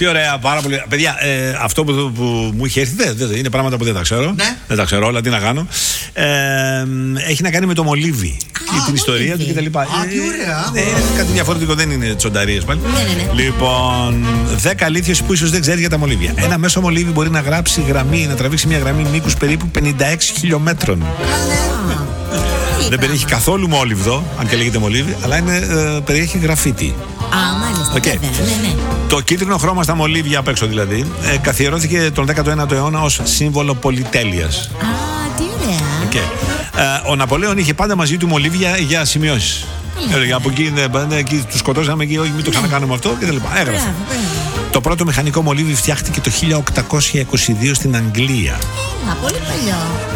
Τι ωραία, πάρα πολύ. Παιδιά, αυτό που μου είχε έρθει είναι πράγματα που δεν τα ξέρω. Ναι. Δεν τα ξέρω όλα, τι να κάνω. Έχει να κάνει με το μολύβι. Την ιστορία του κτλ. Τι ωραία. Είναι κάτι διαφορετικό, δεν είναι τσονταρίες πάλι. Ναι. Λοιπόν, 10 αλήθειες που ίσως δεν ξέρει για τα μολύβια. Ένα μέσο μολύβι μπορεί να γράψει γραμμή, να τραβήξει μια γραμμή μήκους περίπου 56 χιλιόμετρων. Δεν περιέχει καθόλου μόλιβδο, αν και λέγεται μολύβι, αλλά περιέχει γραφίτι. Μάλιστα. Okay. Ναι. Το κίτρινο χρώμα στα μολύβια απ' έξω δηλαδή καθιερώθηκε τον 19ο αιώνα ως σύμβολο πολυτέλειας. Τι ωραία. Okay. Ο Ναπολέον είχε πάντα μαζί του μολύβια για σημειώσεις. Έλεγε από εκεί τους σκοτώσαμε εκεί, όχι μην το ξανακάνουμε αυτό κτλ. Έγραφε. Το πρώτο μηχανικό μολύβι φτιάχτηκε το 1822 στην Αγγλία. Πολύ παλιό.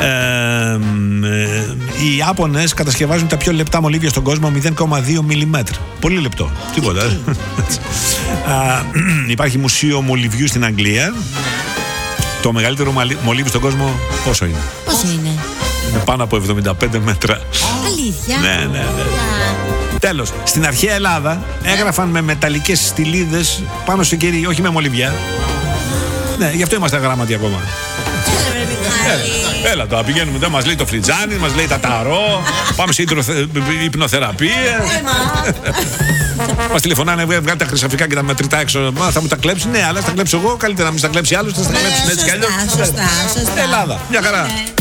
Οι Ιάπωνες κατασκευάζουν τα πιο λεπτά μολύβια στον κόσμο, 0,2 μιλιμέτρα. Πολύ λεπτό. Τίποτα. Υπάρχει μουσείο μολυβιού στην Αγγλία. Το μεγαλύτερο μολύβι στον κόσμο πόσο είναι? Πόσο είναι? Είναι πάνω από 75 μέτρα. Αλήθεια? Ναι. Τέλος, στην αρχαία Ελλάδα έγραφαν με μεταλλικές στυλίδες πάνω στο κερί, όχι με μολυβιά. Ναι, γι' αυτό είμαστε αγράμματοι ακόμα. Έλα τώρα, πηγαίνουμε, δεν μας λέει το φριτζάνι, μας λέει τα ταρό, πάμε σε υπνοθεραπεία. Μας τηλεφωνάνε, βγάλει τα χρυσαφικά και τα μετρητά έξω. Θα μου τα κλέψει, ναι, αλλά θα τα κλέψω εγώ, καλύτερα να μην τα κλέψει άλλος, θα τα κλέψει έτσι κι αλλιώς. Σωστά. Ελλάδα, μια χαρά.